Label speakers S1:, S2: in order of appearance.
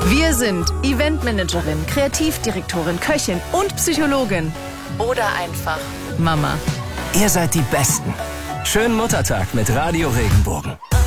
S1: Wir sind Eventmanagerin, Kreativdirektorin, Köchin und Psychologin. Oder einfach Mama.
S2: Ihr seid die Besten. Schönen Muttertag mit Radio Regenbogen.